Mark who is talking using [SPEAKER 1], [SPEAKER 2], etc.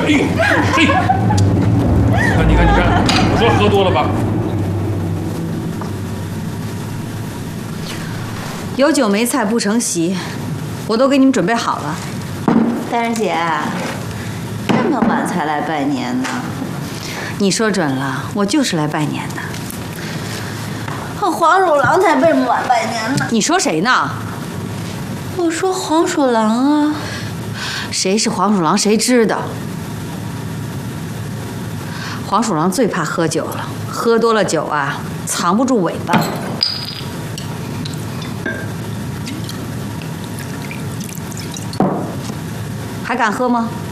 [SPEAKER 1] 哎呦，嘿，你看，我说喝多了吧？
[SPEAKER 2] 有酒没菜不成席，我都给你们准备好了。
[SPEAKER 3] 大人姐，这么晚才来拜年呢？
[SPEAKER 2] 你说准了，我就是来拜年的。
[SPEAKER 3] 黄鼠狼才这么晚拜年呢。
[SPEAKER 2] 你说谁呢？
[SPEAKER 3] 我说黄鼠狼啊。
[SPEAKER 2] 谁是黄鼠狼谁知道。黄鼠狼最怕喝酒了，喝多了酒啊，藏不住尾巴。还敢喝吗？